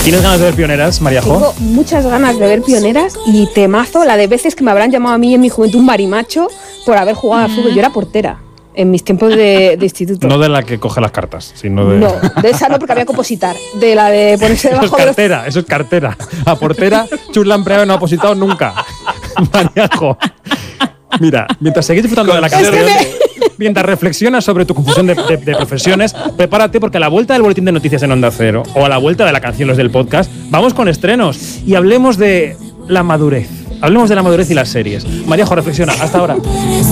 ¿Tienes ganas de ver Pioneras, Mariajo? Tengo muchas ganas de ver Pioneras y temazo la de veces que me habrán llamado a mí en mi juventud un marimacho por haber jugado al fútbol. Yo era portera en mis tiempos de instituto. No de la que coge las cartas, sino de... No, de esa no, porque había que opositar. De la de ponerse Eso es debajo de los... cartera, eso es cartera. A portera, Chus Lampreado no ha opositado nunca. Mariajo. Mira, mientras seguís disfrutando de la canción, mientras reflexionas sobre tu confusión de profesiones, prepárate porque a la vuelta del boletín de noticias en Onda Cero o a la vuelta de la canción Los del Podcast, vamos con estrenos y hablemos de la madurez. Hablemos de la madurez y las series. Mariajo, reflexiona. Hasta ahora.